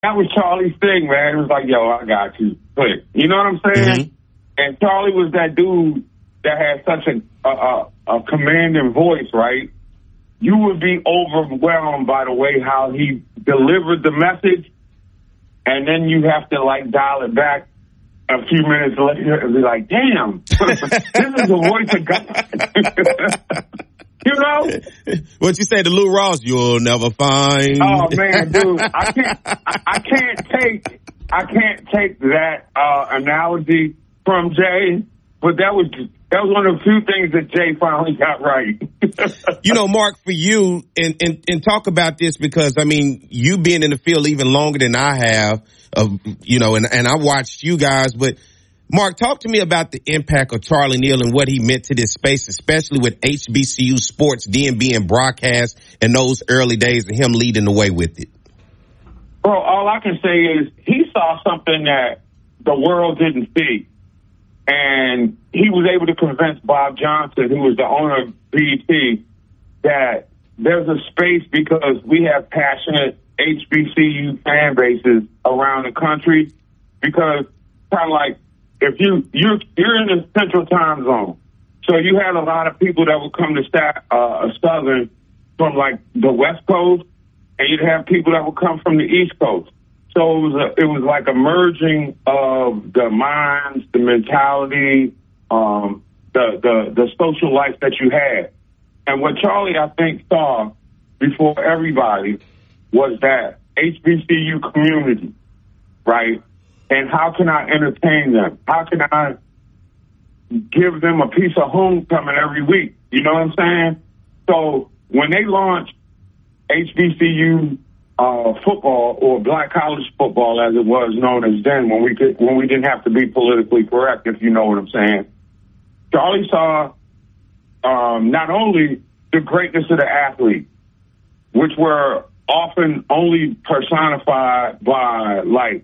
that was Charlie's thing, man. It was like, yo, I got you. Click. You know what I'm saying? Mm-hmm. And Charlie was that dude that had such a commanding voice, right? You would be overwhelmed by the way how he delivered the message, and then you have to, like, dial it back a few minutes later and be like, damn, this is the voice of God. You know? What you say to Lou Ross? You'll never find. Oh man, dude, I can't take that analogy from Jay, but that was one of the few things that Jay finally got right. You know, Mark, for you, and talk about this because, I mean, you being in the field even longer than I have, you know, and I watched you guys, but Mark, talk to me about the impact of Charlie Neal and what he meant to this space, especially with HBCU sports then being broadcast in those early days and him leading the way with it. Bro, all I can say is he saw something that the world didn't see. And he was able to convince Bob Johnson, who was the owner of BET, that there's a space because we have passionate HBCU fan bases around the country. Because kind of like, if you're in the Central Time Zone, so you had a lot of people that would come to Southern from like the West Coast, and you'd have people that would come from the East Coast. So it was like a merging of the minds, the mentality, the social life that you had. And what Charlie, I think, saw before everybody was that HBCU community, right? And how can I entertain them? How can I give them a piece of homecoming every week? You know what I'm saying? So when they launched HBCU football, or black college football as it was known as then, when we didn't have to be politically correct, if you know what I'm saying, Charlie saw not only the greatness of the athlete, which were often only personified by like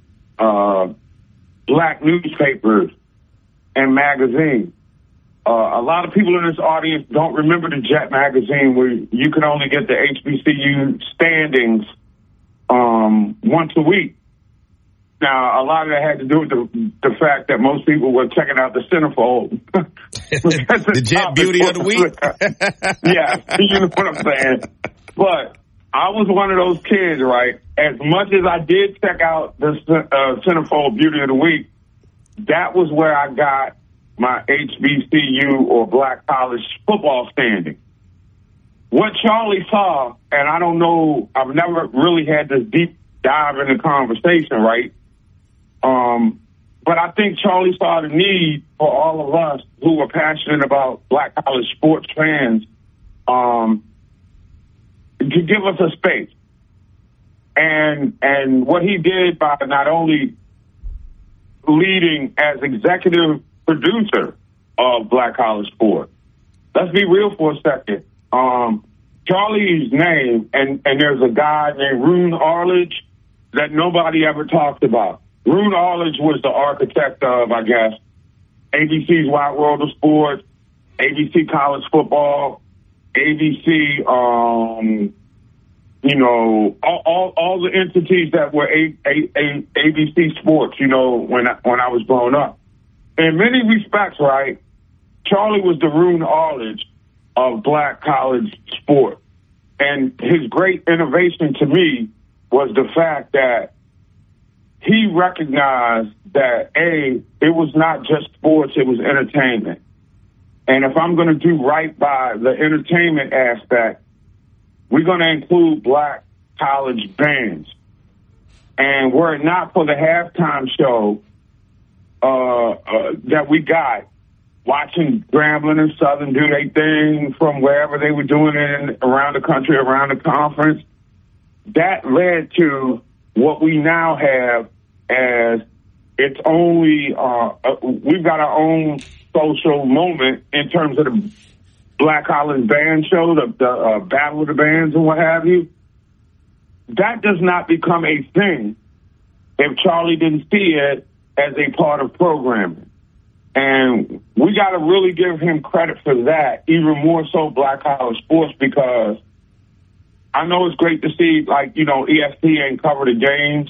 black newspapers and magazines. A lot of people in this audience don't remember the Jet magazine where you could only get the HBCU standings once a week. Now, a lot of that had to do with the fact that most people were checking out the centerfold. The Jet beauty of the week? Yeah, you know what I'm saying. But I was one of those kids, right? As much as I did check out the centerfold beauty of the week, that was where I got my HBCU or black college football standing. What Charlie saw, and I don't know, I've never really had this deep dive in the conversation, right? But I think Charlie saw the need for all of us who were passionate about black college sports fans to give us a space. And what he did by not only leading as executive producer of black college sports. Let's be real for a second. Charlie's name, and there's a guy named Roone Arledge that nobody ever talked about. Roone Arledge was the architect of, I guess, ABC's Wide World of Sports, ABC College Football, ABC, you know, all the entities that were ABC Sports, you know, when I was growing up. In many respects, right, Charlie was the Roone Arledge of black college sport. And his great innovation to me was the fact that he recognized that, A, it was not just sports, it was entertainment. And if I'm going to do right by the entertainment aspect, we're going to include black college bands. And were it not for the halftime show that we got, watching Grambling and Southern do their thing from wherever they were doing it around the country, around the conference, that led to what we now have as it's only, we've got our own social moment in terms of the Black College Band Show, the Battle of the Bands and what have you. That does not become a thing if Charlie didn't see it as a part of programming. And we got to really give him credit for that, even more so Black College Sports, because I know it's great to see, like, ESPN cover the games,